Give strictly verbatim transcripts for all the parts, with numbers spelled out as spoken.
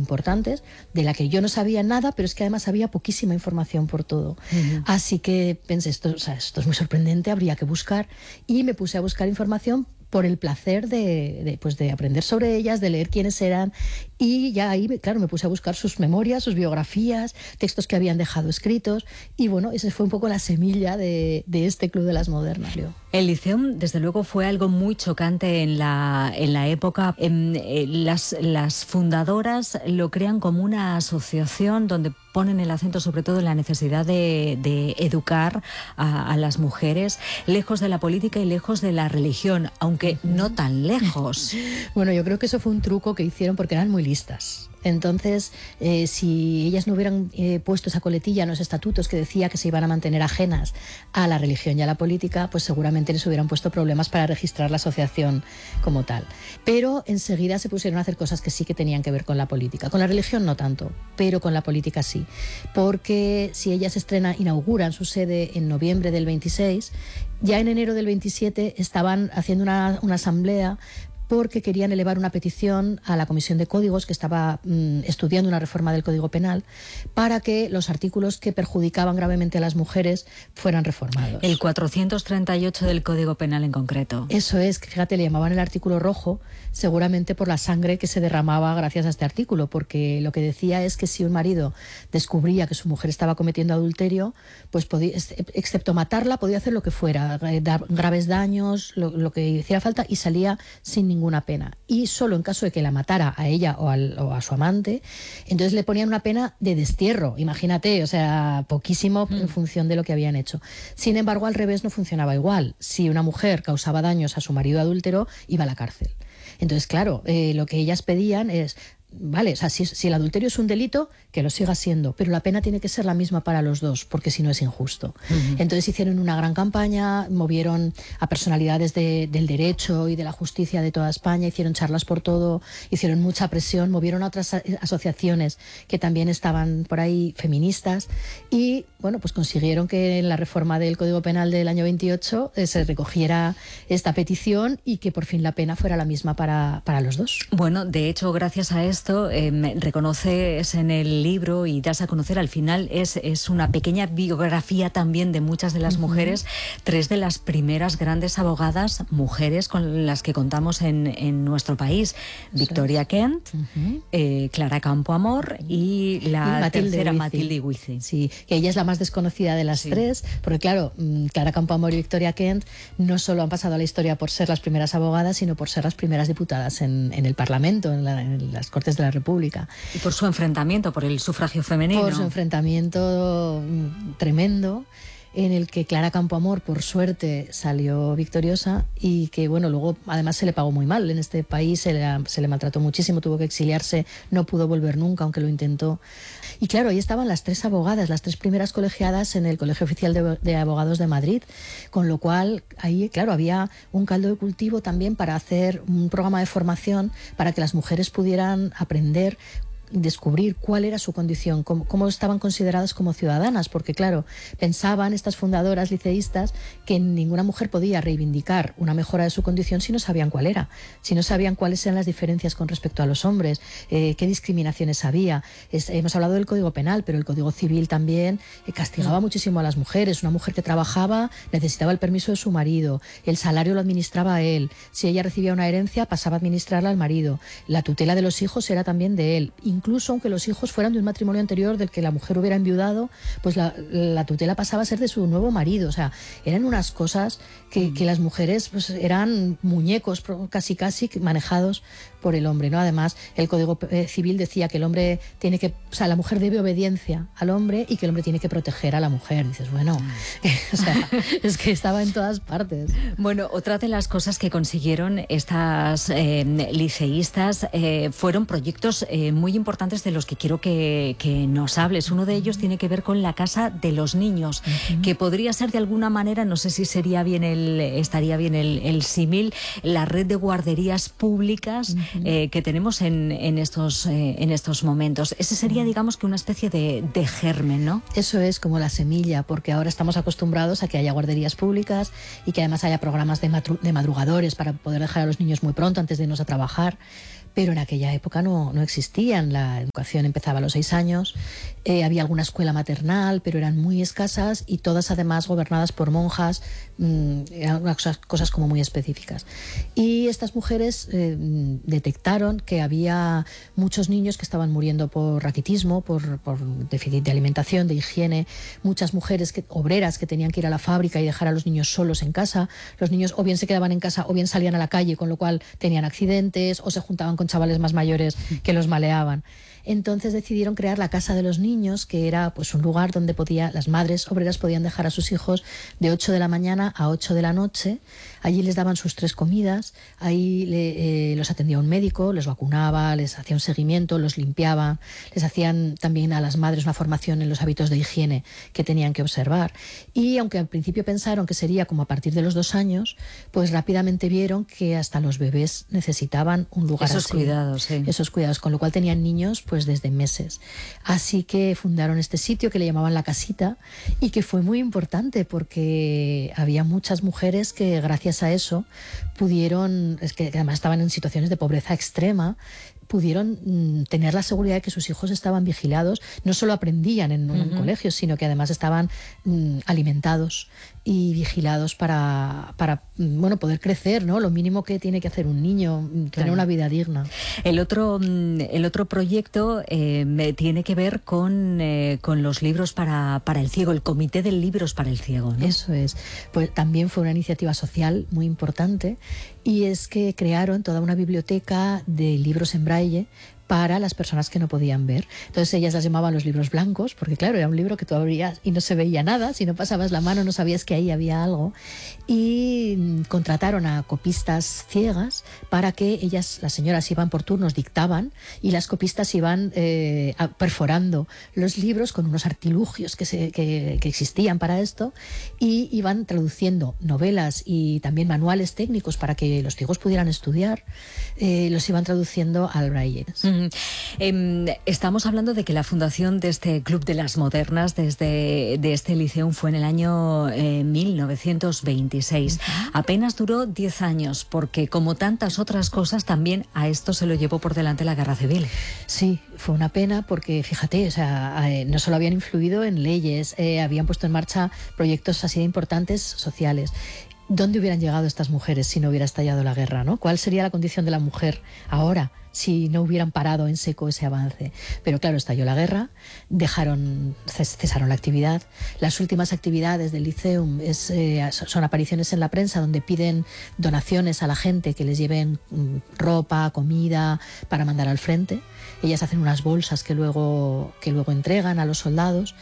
importantes, de la que yo no sabía nada, pero es que además había poquísima información por todo. Uh-huh. Así que pensé, esto, o sea, esto es muy sorprendente, habría que buscar, y me puse a buscar información por el placer de, de, pues de aprender sobre ellas, de leer quiénes eran, y ya ahí, claro, me puse a buscar sus memorias, sus biografías, textos que habían dejado escritos, y bueno, esa fue un poco la semilla de, de este Club de las Modernas, Leo. El Liceum, desde luego, fue algo muy chocante en la, en la época. En, en, las, las fundadoras lo crean como una asociación donde ponen el acento sobre todo en la necesidad de, de educar a, a las mujeres, lejos de la política y lejos de la religión, aunque no tan lejos. Bueno, yo creo que eso fue un truco que hicieron porque eran muy listas. Entonces, eh, si ellas no hubieran eh, puesto esa coletilla en los estatutos que decía que se iban a mantener ajenas a la religión y a la política, pues seguramente les hubieran puesto problemas para registrar la asociación como tal. Pero enseguida se pusieron a hacer cosas que sí que tenían que ver con la política. Con la religión no tanto, pero con la política sí. Porque si ellas estrenan, inauguran su sede en noviembre del veintiséis, ya en enero del veintisiete estaban haciendo una, una asamblea porque querían elevar una petición a la Comisión de Códigos, que estaba mmm, estudiando una reforma del Código Penal, para que los artículos que perjudicaban gravemente a las mujeres fueran reformados. El cuatrocientos treinta y ocho del Código Penal en concreto. Eso es, que fíjate, le llamaban el artículo rojo, seguramente por la sangre que se derramaba gracias a este artículo, porque lo que decía es que si un marido descubría que su mujer estaba cometiendo adulterio, pues podía, excepto matarla, podía hacer lo que fuera, dar graves daños, lo, lo que hiciera falta, y salía sin ningún ninguna pena, y solo en caso de que la matara a ella o, al, o a su amante, entonces le ponían una pena de destierro, imagínate, o sea, poquísimo mm. en función de lo que habían hecho. Sin embargo, al revés no funcionaba igual. Si una mujer causaba daños a su marido adúltero, iba a la cárcel. Entonces, claro, eh, lo que ellas pedían es, vale, o sea, si, si el adulterio es un delito, que lo siga siendo, pero la pena tiene que ser la misma para los dos, porque si no es injusto. Uh-huh. Entonces hicieron una gran campaña, movieron a personalidades de, del derecho y de la justicia de toda España, hicieron charlas por todo, hicieron mucha presión, movieron a otras asociaciones que también estaban por ahí feministas, y bueno, pues consiguieron que en la reforma del Código Penal del año veintiocho eh, se recogiera esta petición y que por fin la pena fuera la misma para, para los dos. Bueno, de hecho, gracias a esto, eh, reconoces en el libro y das a conocer, al final es, es una pequeña biografía también de muchas de las uh-huh. mujeres, tres de las primeras grandes abogadas mujeres con las que contamos en, en nuestro país: Victoria Kent, uh-huh. eh, Clara Campoamor y la y Matilde tercera Huici. Matilde Huici. Sí, que ella es la más desconocida de las sí. tres, porque claro, Clara Campoamor y Victoria Kent no solo han pasado a la historia por ser las primeras abogadas, sino por ser las primeras diputadas en, en el Parlamento, en, la, en las Cortes de la República. Y por su enfrentamiento, por el sufragio femenino. Por su enfrentamiento tremendo, en el que Clara Campoamor, por suerte, salió victoriosa, y que, bueno, luego además se le pagó muy mal. En este país se le, se le maltrató muchísimo, tuvo que exiliarse, no pudo volver nunca, aunque lo intentó. Y claro, ahí estaban las tres abogadas, las tres primeras colegiadas en el Colegio Oficial de, de Abogados de Madrid, con lo cual ahí, claro, había un caldo de cultivo también para hacer un programa de formación para que las mujeres pudieran aprender, descubrir cuál era su condición, cómo, cómo estaban consideradas como ciudadanas, porque claro, pensaban estas fundadoras liceístas que ninguna mujer podía reivindicar una mejora de su condición si no sabían cuál era, si no sabían cuáles eran las diferencias con respecto a los hombres, eh, qué discriminaciones había. Es, hemos hablado del Código Penal, pero el Código Civil también eh, castigaba mm. muchísimo a las mujeres. Una mujer que trabajaba necesitaba el permiso de su marido, el salario lo administraba él, si ella recibía una herencia pasaba a administrarla al marido, la tutela de los hijos era también de él. Incluso aunque los hijos fueran de un matrimonio anterior del que la mujer hubiera enviudado, pues la, la tutela pasaba a ser de su nuevo marido. O sea, eran unas cosas que, mm. que las mujeres pues, eran muñecos casi casi manejados por el hombre, ¿no? Además, el Código Civil decía que el hombre tiene que, o sea, la mujer debe obediencia al hombre y que el hombre tiene que proteger a la mujer. Dices, bueno, o sea, es que estaba en todas partes. Bueno, otra de las cosas que consiguieron estas eh, liceístas eh, fueron proyectos eh, muy importantes de los que quiero que, que nos hables. Uno de ellos tiene que ver con la Casa de los Niños, uh-huh. que podría ser de alguna manera, no sé si sería bien el, estaría bien el, el símil, la red de guarderías públicas uh-huh. Eh, que tenemos en, en, estos, eh, en estos momentos. Ese sería, digamos, que una especie de, de germen, ¿no? Eso es como la semilla, porque ahora estamos acostumbrados a que haya guarderías públicas y que además haya programas de, matru- de madrugadores para poder dejar a los niños muy pronto antes de irnos a trabajar. pero en aquella época no, no existían. La educación empezaba a los seis años, eh, había alguna escuela maternal, pero eran muy escasas y todas además gobernadas por monjas, mmm, eran cosas, cosas como muy específicas. Y estas mujeres eh, detectaron que había muchos niños que estaban muriendo por raquitismo, por, por déficit de alimentación, de higiene, muchas mujeres que, obreras que tenían que ir a la fábrica y dejar a los niños solos en casa. Los niños o bien se quedaban en casa o bien salían a la calle, con lo cual tenían accidentes o se juntaban con chavales más mayores que los maleaban. Entonces decidieron crear la Casa de los Niños, que era pues un lugar donde podía, las madres obreras podían dejar a sus hijos de ocho de la mañana a ocho de la noche. Allí les daban sus tres comidas, ahí le, eh, los atendía un médico, les vacunaba, les hacía un seguimiento, los limpiaba, les hacían también a las madres una formación en los hábitos de higiene que tenían que observar. Y aunque al principio pensaron que sería como a partir de los dos años, pues rápidamente vieron que hasta los bebés necesitaban un lugar esos así. cuidados, sí. Esos cuidados, con lo cual tenían niños pues desde meses. Así que fundaron este sitio que le llamaban La Casita y que fue muy importante porque había muchas mujeres que gracias a eso pudieron, es que además estaban en situaciones de pobreza extrema, pudieron mm, tener la seguridad de que sus hijos estaban vigilados, no solo aprendían en un uh-huh. colegio, sino que además estaban mm, alimentados y vigilados para, para bueno, poder crecer, ¿no? Lo mínimo que tiene que hacer un niño, claro. tener una vida digna. El otro, el otro proyecto eh, tiene que ver con, eh, con los libros para, para el ciego, el Comité de Libros para el Ciego, ¿no? Eso es. Pues también fue una iniciativa social muy importante y es que crearon toda una biblioteca de libros en braille para las personas que no podían ver. Entonces ellas las llamaban los libros blancos, porque claro, era un libro que tú abrías y no se veía nada, si no pasabas la mano no sabías que ahí había algo. Y contrataron a copistas ciegas para que ellas, las señoras iban por turnos, dictaban, y las copistas iban eh, perforando los libros con unos artilugios que, se, que, que existían para esto, y iban traduciendo novelas y también manuales técnicos para que los ciegos pudieran estudiar, eh, los iban traduciendo al braille. Mm. Eh, estamos hablando de que la fundación de este Club de las Modernas, desde de este Liceum, fue en el año eh, mil novecientos veintiséis. Uh-huh. Apenas duró diez años, porque como tantas otras cosas, también a esto se lo llevó por delante la Guerra Civil. Sí, fue una pena porque, fíjate, o sea, eh, no solo habían influido en leyes, eh, habían puesto en marcha proyectos así de importantes sociales. ¿Dónde hubieran llegado estas mujeres si no hubiera estallado la guerra, ¿no? ¿Cuál sería la condición de la mujer ahora si no hubieran parado en seco ese avance? Pero claro, estalló la guerra, dejaron, cesaron la actividad. Las últimas actividades del Liceum es, eh, son apariciones en la prensa donde piden donaciones a la gente que les lleven mm, ropa, comida para mandar al frente. Ellas hacen unas bolsas que luego, que luego entregan a los soldados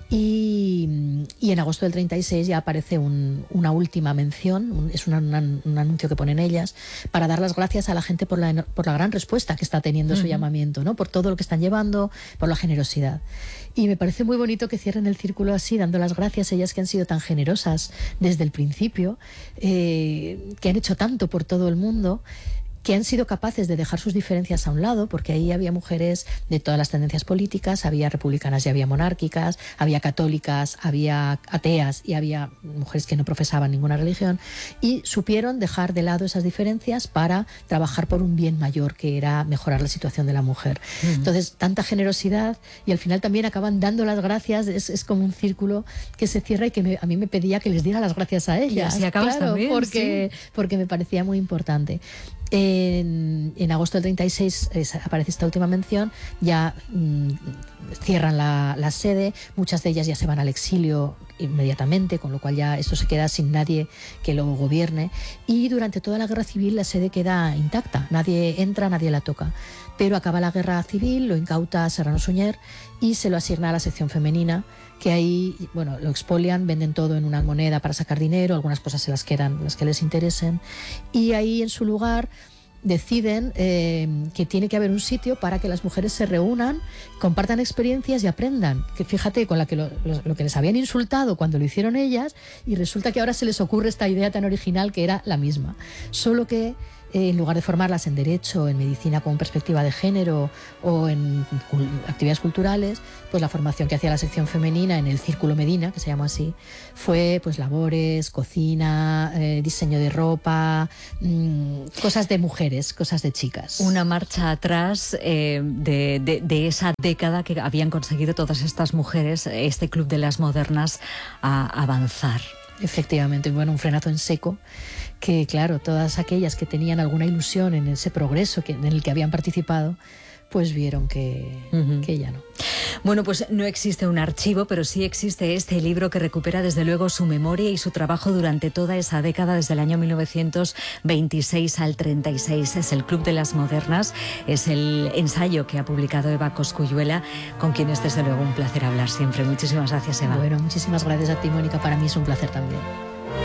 y, y en agosto del treinta y seis ya aparece un, una última mención, un, es una, una, un anuncio que ponen ellas para dar las gracias a la gente por la, por la gran respuesta que está teniendo uh-huh. su llamamiento, ¿no? Por todo lo que están llevando, por la generosidad. Y me parece muy bonito que cierren el círculo así, dando las gracias a ellas que han sido tan generosas desde el principio, eh, que han hecho tanto por todo el mundo, que han sido capaces de dejar sus diferencias a un lado, porque ahí había mujeres de todas las tendencias políticas, había republicanas y había monárquicas, había católicas, había ateas y había mujeres que no profesaban ninguna religión, y supieron dejar de lado esas diferencias para trabajar por un bien mayor, que era mejorar la situación de la mujer. Uh-huh. Entonces, tanta generosidad, y al final también acaban dando las gracias, es, es como un círculo que se cierra y que me, a mí me pedía que les diera las gracias a ellas. Y así acabas claro, también, porque, sí. porque me parecía muy importante. En, en agosto del treinta y seis es, aparece esta última mención, ya mmm, cierran la, la sede, muchas de ellas ya se van al exilio inmediatamente, con lo cual ya esto se queda sin nadie que lo gobierne, y durante toda la guerra civil la sede queda intacta, nadie entra, nadie la toca, pero acaba la guerra civil, lo incauta Serrano Suñer y se lo asigna a la sección femenina, que ahí, bueno, lo expolian, venden todo en una moneda para sacar dinero, algunas cosas se las quedan, las que les interesen, y ahí en su lugar deciden eh, que tiene que haber un sitio para que las mujeres se reúnan, compartan experiencias y aprendan. Que fíjate, con la que lo, lo, lo que les habían insultado cuando lo hicieron ellas, y resulta que ahora se les ocurre esta idea tan original que era la misma. Solo que eh, en lugar de formarlas en Derecho, en Medicina con perspectiva de género o en cul- actividades culturales, pues la formación que hacía la sección femenina en el Círculo Medina, que se llama así, fue pues labores, cocina, eh, diseño de ropa, mmm, cosas de mujeres, cosas de chicas. Una marcha atrás eh, de, de, de esa década que habían conseguido todas estas mujeres, este Club de las Modernas, a avanzar. Efectivamente, bueno, un frenazo en seco, que claro, todas aquellas que tenían alguna ilusión en ese progreso que, en el que habían participado, pues vieron que, uh-huh. que ya no. Bueno, pues no existe un archivo, pero sí existe este libro que recupera desde luego su memoria y su trabajo durante toda esa década, desde el año mil novecientos veintiséis al treinta y seis. Es el Club de las Modernas, es el ensayo que ha publicado Eva Cosculluela, con quien es desde luego un placer hablar siempre. Muchísimas gracias, Eva. Bueno, muchísimas gracias a ti, Mónica. Para mí es un placer también.